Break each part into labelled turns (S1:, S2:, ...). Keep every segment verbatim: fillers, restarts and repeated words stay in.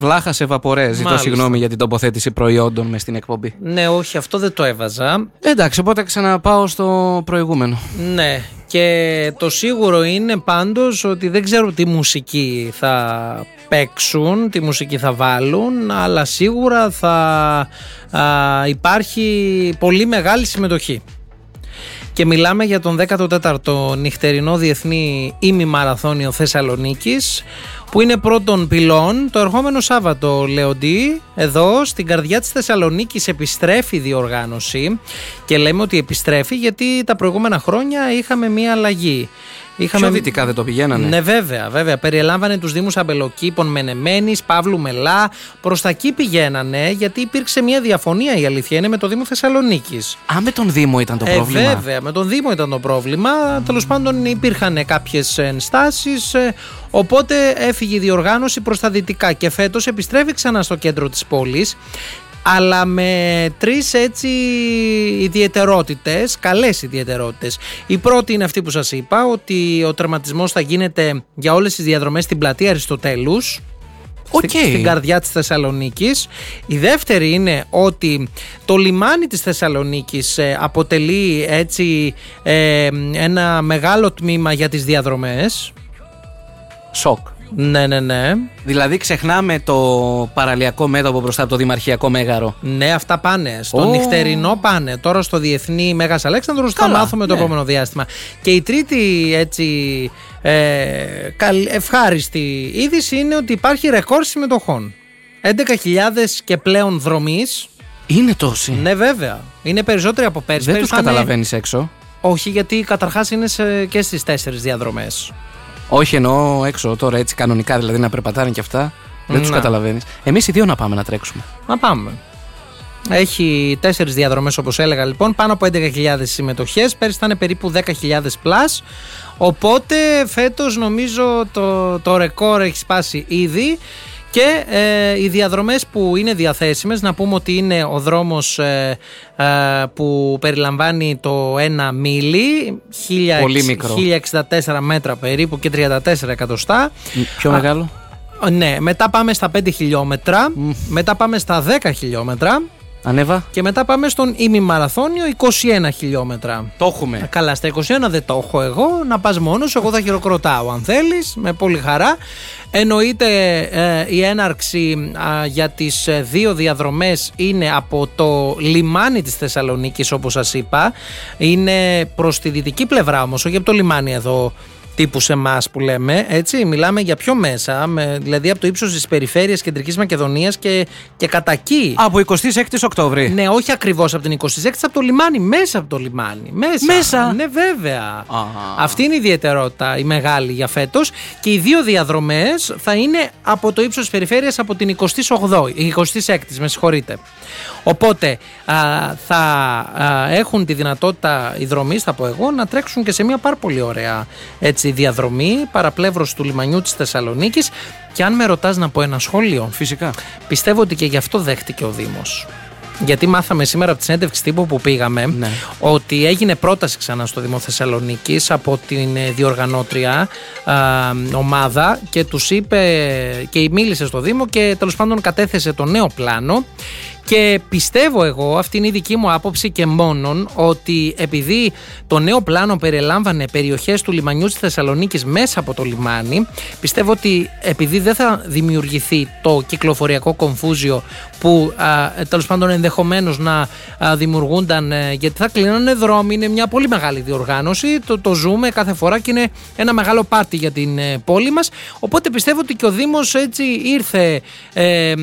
S1: Βλάχα σε βαπορέ. Ζητώ συγγνώμη για την τοποθέτηση προϊόντων μες στην εκπομπή.
S2: Ναι, όχι, αυτό δεν το έβαζα.
S1: Εντάξει, οπότε ξαναπάω στο προηγούμενο.
S2: Ναι, και το σίγουρο είναι πάντως ότι δεν ξέρω τι μουσική θα παίξουν, τι μουσική θα βάλουν, αλλά σίγουρα θα α, υπάρχει πολύ μεγάλη συμμετοχή. Και μιλάμε για τον δέκατο τέταρτο νυχτερινό διεθνή ημιμαραθώνιο Θεσσαλονίκης, που είναι πρώτων πυλών. Το ερχόμενο Σάββατο, Λεοντή, εδώ στην καρδιά της Θεσσαλονίκης επιστρέφει η διοργάνωση, και λέμε ότι επιστρέφει γιατί τα προηγούμενα χρόνια είχαμε μία αλλαγή. Είχαμε...
S1: Πιο δυτικά δεν το πηγαίνανε.
S2: Ναι, βέβαια, βέβαια. Περιελάμβανε τους δήμους Αμπελοκήπων, Μενεμένης, Παύλου Μελά. Προς τα εκεί πηγαίνανε, γιατί υπήρξε μια διαφωνία, η αλήθεια είναι, με το Δήμο Θεσσαλονίκης.
S1: Α, με τον Δήμο ήταν το
S2: ε,
S1: πρόβλημα.
S2: Βέβαια, με τον Δήμο ήταν το πρόβλημα. Τέλος πάντων, υπήρχαν κάποιες ενστάσεις. Οπότε έφυγε η διοργάνωση προς τα δυτικά και φέτος επιστρέφει ξανά στο κέντρο της πόλης, αλλά με τρεις έτσι ιδιαιτερότητες, καλές ιδιαιτερότητες. Η πρώτη είναι αυτή που σας είπα, ότι ο τερματισμός θα γίνεται για όλες τις διαδρομές στην πλατεία Αριστοτέλους,
S1: okay.
S2: στην καρδιά της Θεσσαλονίκης. Η δεύτερη είναι ότι το λιμάνι της Θεσσαλονίκης αποτελεί έτσι ε, ένα μεγάλο τμήμα για τις διαδρομές.
S1: Σοκ.
S2: Ναι, ναι, ναι.
S1: Δηλαδή ξεχνάμε το παραλιακό μέτωπο μπροστά από το Δημαρχιακό Μέγαρο.
S2: Ναι, αυτά πάνε. Στο
S1: oh. νυχτερινό
S2: πάνε. Τώρα στο Διεθνή Μέγας Αλέξανδρος θα μάθουμε το ναι. επόμενο διάστημα. Και η τρίτη έτσι ε, ευχάριστη είδηση είναι ότι υπάρχει ρεκόρ συμμετοχών. έντεκα χιλιάδες και πλέον δρομείς.
S1: Είναι τόσοι.
S2: Ναι, βέβαια. Είναι περισσότεροι από πέρσι.
S1: Δεν
S2: πέρσι
S1: τους καταλαβαίνεις έξω.
S2: Όχι, γιατί καταρχάς είναι σε, και στις τέσσερις διαδρομές.
S1: Όχι, εννοώ έξω τώρα έτσι κανονικά, δηλαδή να περπατάνε και αυτά. Δεν τους καταλαβαίνεις. Εμείς οι δύο να πάμε να τρέξουμε.
S2: Να πάμε. Έχει τέσσερις διαδρομές, όπως έλεγα, λοιπόν, πάνω από έντεκα χιλιάδες συμμετοχές. Πέρυσι ήταν περίπου δέκα χιλιάδες πλάς. Οπότε φέτος νομίζω το, το ρεκόρ έχει σπάσει ήδη. Και ε, οι διαδρομές που είναι διαθέσιμες, να πούμε ότι είναι ο δρόμος ε, ε, που περιλαμβάνει το ένα μίλι, χίλια εξήντα τέσσερα μέτρα περίπου και τριάντα τέσσερα εκατοστά.
S1: Πιο Α, μεγάλο.
S2: Ναι, μετά πάμε στα πέντε χιλιόμετρα, mm. μετά πάμε στα δέκα χιλιόμετρα.
S1: Ανέβα.
S2: Και μετά πάμε στον ημιμαραθώνιο είκοσι ένα χιλιόμετρα.
S1: Το έχουμε.
S2: Καλά, στα είκοσι ένα δεν το έχω εγώ. Να πας μόνος, εγώ θα χειροκροτάω αν θέλεις, με πολύ χαρά. Εννοείται ε, η έναρξη ε, για τις ε, δύο διαδρομές είναι από το λιμάνι της Θεσσαλονίκης, όπως σας είπα. Είναι προς τη δυτική πλευρά όμως, όχι από το λιμάνι εδώ τύπου σε εμάς που λέμε, έτσι, μιλάμε για πιο μέσα, με, δηλαδή από το ύψος της περιφέρειας Κεντρικής Μακεδονίας και, και κατά εκεί.
S1: Από εικοστή έκτη Οκτώβρη.
S2: Ναι, όχι ακριβώς από την εικοστή έκτη, από το λιμάνι, μέσα από το λιμάνι. Μέσα.
S1: Μέσα.
S2: Ναι, βέβαια.
S1: Ah.
S2: Αυτή είναι η ιδιαιτερότητα, η μεγάλη για φέτος. Και οι δύο διαδρομές θα είναι από το ύψος της περιφέρειας από την εικοστή έκτη, με συγχωρείτε. Οπότε α, θα α, έχουν τη δυνατότητα οι δρομείς, θα πω εγώ, να τρέξουν και σε μια πάρα πολύ ωραία έτσι, διαδρομή παραπλεύρος του λιμανιού της Θεσσαλονίκης. Και αν με ρωτάς να πω ένα σχόλιο,
S1: φυσικά,
S2: πιστεύω ότι και γι' αυτό δέχτηκε ο Δήμος. Γιατί μάθαμε σήμερα από τη συνέντευξη τύπου που πήγαμε, ναι, ότι έγινε πρόταση ξανά στο Δήμο Θεσσαλονίκης από την διοργανώτρια α, ομάδα και τους είπε και μίλησε στο Δήμο και τέλος πάντων κατέθεσε το νέο πλάνο. Και πιστεύω εγώ, αυτή είναι η δική μου άποψη και μόνον, ότι επειδή το νέο πλάνο περιλάμβανε περιοχές του λιμανιού της Θεσσαλονίκης μέσα από το λιμάνι, πιστεύω ότι επειδή δεν θα δημιουργηθεί το κυκλοφοριακό κομφούζιο που α, τέλος πάντων ενδεχομένως να α, δημιουργούνταν, ε, γιατί θα κλείνανε δρόμοι, είναι μια πολύ μεγάλη διοργάνωση, το, το ζούμε κάθε φορά και είναι ένα μεγάλο πάρτι για την ε, πόλη μας, οπότε πιστεύω ότι και ο Δήμος έτσι ήρθε ε,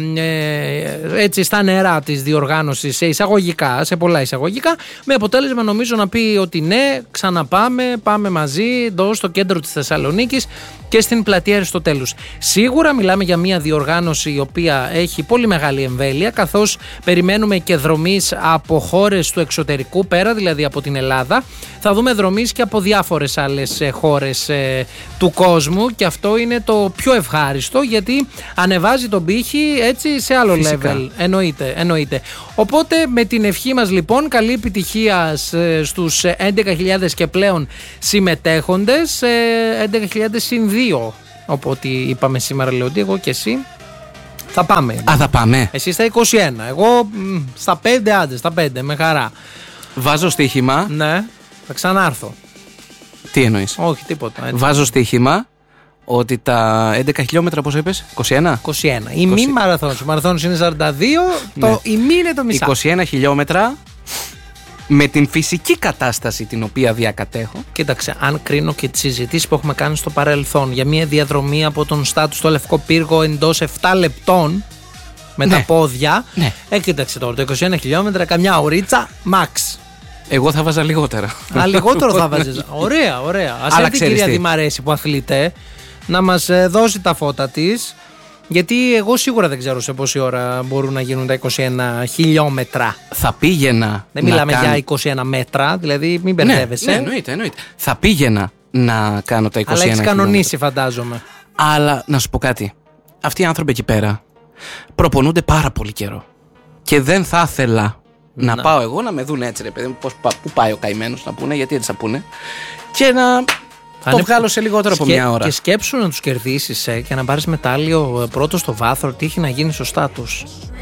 S2: ε, έτσι στα νερά της διοργάνωσης σε εισαγωγικά, σε πολλά εισαγωγικά, με αποτέλεσμα νομίζω να πει ότι ναι, ξαναπάμε, πάμε μαζί εδώ στο κέντρο της Θεσσαλονίκης και στην πλατεία Αριστοτέλους. Σίγουρα μιλάμε για μια διοργάνωση η οποία έχει πολύ μεγάλη εμβέλεια, καθώς περιμένουμε και δρομείς από χώρες του εξωτερικού πέρα, δηλαδή από την Ελλάδα. Θα δούμε δρομείς και από διάφορες άλλες χώρες ε, του κόσμου και αυτό είναι το πιο ευχάριστο, γιατί ανεβάζει τον πύχη έτσι σε άλλο Φυσικά. level. Εννοείται, εννοείται. Οπότε με την ευχή μας λοιπόν, καλή επιτυχία στους έντεκα χιλιάδες και πλέον συμμετέχοντες, έντεκα χιλιάδες συν δύο, οπότε είπαμε σήμερα, Λεοντή, εγώ και εσύ. Θα πάμε.
S1: Α, θα πάμε.
S2: Εσύ στα είκοσι ένα. Εγώ μ, στα πέντε, άντε, στα πέντε, με χαρά.
S1: Βάζω στοίχημα.
S2: Ναι, θα ξανάρθω.
S1: Τι εννοείς?
S2: Όχι, τίποτα. Έτσι.
S1: Βάζω στοίχημα ότι τα έντεκα χιλιόμετρα, πώς είπες, είκοσι ένα.
S2: είκοσι ένα. Η μη μαραθώνος. Ο μαραθώνος είναι σαράντα δύο, ναι. Το η μη είναι το μισά.
S1: είκοσι ένα χιλιόμετρα με την φυσική κατάσταση την οποία διακατέχω.
S2: Κοίταξε, αν κρίνω και τις συζητήσεις που έχουμε κάνει στο παρελθόν για μια διαδρομή από τον Στάτου στο Λευκό Πύργο εντός επτά λεπτών με ναι. τα πόδια. Ναι. Ε, κοίταξε τώρα, το είκοσι ένα χιλιόμετρα, καμιά ωρίτσα, max.
S1: Εγώ θα βάζα λιγότερα.
S2: Α, λιγότερο θα βάζεις. Ωραία, ωραία. Ας έρθει η κυρία Δημαρέση που αθλείται να μας δώσει τα φώτα της. Γιατί εγώ σίγουρα δεν ξέρω σε πόση ώρα μπορούν να γίνουν τα είκοσι ένα χιλιόμετρα.
S1: Θα πήγαινα.
S2: Δεν μιλάμε κάνω... για είκοσι ένα μέτρα, δηλαδή μην μπερδεύεσαι.
S1: Ναι, ναι, εννοείται, εννοείται. Θα πήγαινα να κάνω τα είκοσι ένα.
S2: Αλλά έχεις κανονίσει, φαντάζομαι.
S1: Αλλά να σου πω κάτι. Αυτοί οι άνθρωποι εκεί πέρα προπονούνται πάρα πολύ καιρό. Και δεν θα ήθελα να, να πάω εγώ να με δουν έτσι, ρε παιδί μου, πώς, πού πάει ο καημένος να πούνε, γιατί έτσι θα πούνε. Και να. Θα το είναι... βγάλω σε λιγότερο από μια ώρα.
S2: Και σκέψου να τους κερδίσεις ε, και να πάρεις μετάλλιο πρώτο στο βάθρο. Τι έχει να γίνει σωστά τους.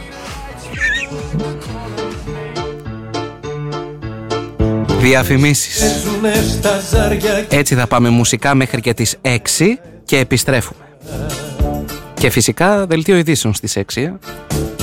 S1: Διαφημίσεις. Έτσι θα πάμε μουσικά μέχρι και τις έξι και επιστρέφουμε. Και φυσικά δελτίο ειδήσεων στις έξι.